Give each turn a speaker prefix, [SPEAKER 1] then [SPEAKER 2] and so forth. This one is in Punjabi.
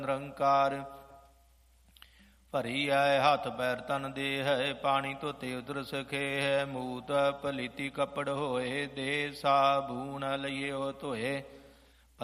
[SPEAKER 1] ਨਿਰੰਕਾਰ। ਭਰੀ ਹੈ ਹੱਥ ਪੈਰ ਤਨ ਦੇ ਹੈ, ਪਾਣੀ ਧੋਤੇ ਉਦਰ ਸਖੇ ਹੈ। ਮੂਤ ਪਲੀਤੀ ਕੱਪੜ ਹੋਏ, ਦੇ ਸਾਬੂਨ ਲਈਏ ਉਹ ਧੋਏ।